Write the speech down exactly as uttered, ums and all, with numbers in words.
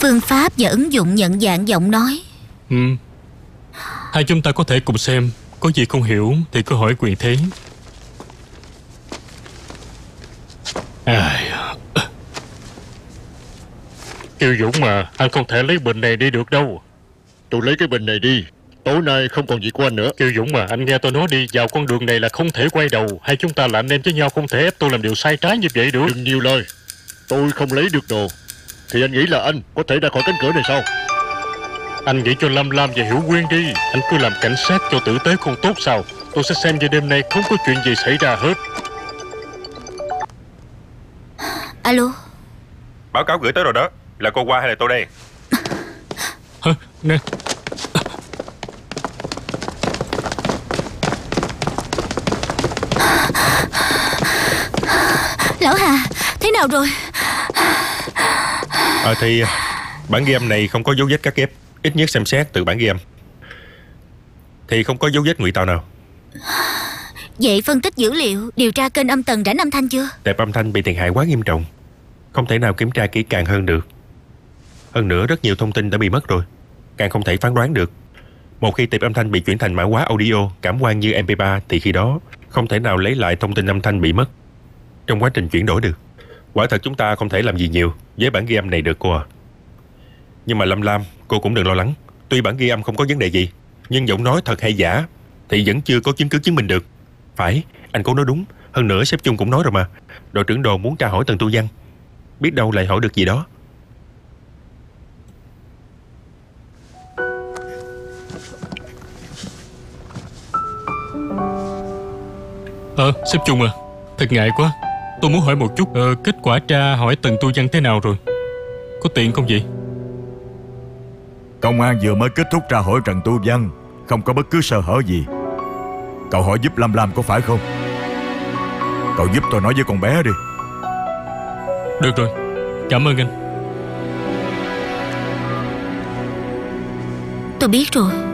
Phương pháp và ứng dụng nhận dạng giọng nói. Ừ. Hai chúng ta có thể cùng xem. Có gì không hiểu thì cứ hỏi Quyền Thế. À, Kiều Dũng mà, anh không thể lấy bình này đi được đâu. Tôi lấy cái bình này đi. Tối nay không còn gì của anh nữa. Kiều Dũng mà, anh nghe tôi nói đi. Vào con đường này là không thể quay đầu. Hai chúng ta là anh em với nhau, không thể ép tôi làm điều sai trái như vậy được. Đừng nhiều lời. Tôi không lấy được đồ thì anh nghĩ là anh có thể ra khỏi cánh cửa này sao? Anh nghĩ cho Lam Lam và Hiểu Quyên đi. Anh cứ làm cảnh sát cho tử tế không tốt sao? Tôi sẽ xem cho đêm nay không có chuyện gì xảy ra hết. Alo. Báo cáo gửi tới rồi đó. Là cô qua hay là tôi đây? Hả? Nè. Lão Hà, thế nào rồi? À thì bản ghi âm này không có dấu vết cắt ghép. Ít nhất xem xét từ bản ghi âm thì không có dấu vết ngụy tạo nào. Vậy phân tích dữ liệu, điều tra kênh âm tần rảnh âm thanh chưa? Tệp âm thanh bị thiệt hại quá nghiêm trọng, không thể nào kiểm tra kỹ càng hơn được. Hơn nữa rất nhiều thông tin đã bị mất rồi, càng không thể phán đoán được. Một khi tệp âm thanh bị chuyển thành mã hóa audio, cảm quan như em pê ba thì khi đó không thể nào lấy lại thông tin âm thanh bị mất trong quá trình chuyển đổi được. Quả thật chúng ta không thể làm gì nhiều với bản ghi âm này được cô à. Nhưng mà Lâm Lam, cô cũng đừng lo lắng. Tuy bản ghi âm không có vấn đề gì, nhưng giọng nói thật hay giả thì vẫn chưa có chứng cứ chứng minh được. Phải, anh cô nói đúng. Hơn nữa sếp Chung cũng nói rồi mà. Đội trưởng Đồ muốn tra hỏi Tần Tu Văn, biết đâu lại hỏi được gì đó. Ờ, sếp Chung à, thật ngại quá. Tôi muốn hỏi một chút, ờ, kết quả tra hỏi Tần Tu Văn thế nào rồi? Có tiện không vậy? Công an vừa mới kết thúc tra hỏi Trần Tu Văn, không có bất cứ sơ hở gì. Cậu hỏi giúp Lam Lam có phải không? Cậu giúp tôi nói với con bé đi. Được rồi, cảm ơn anh. Tôi biết rồi.